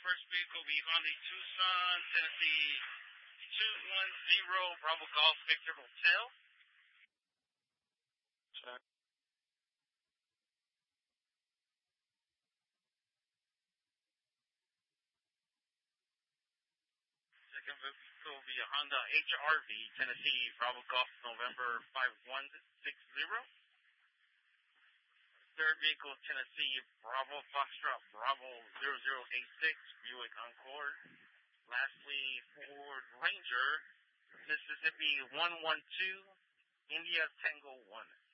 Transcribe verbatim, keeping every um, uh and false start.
first vehicle will be Hyundai Tucson, Tennessee two one zero, Bravo Golf Victor Hotel. Check. Second vehicle will be a Honda H R V, Tennessee Bravo Golf November five one six zero. Third vehicle, Tennessee Bravo Foxtrot Bravo zero zero eight six, Buick Encore. Lastly, Ford Ranger, Mississippi one one two, India Tango one.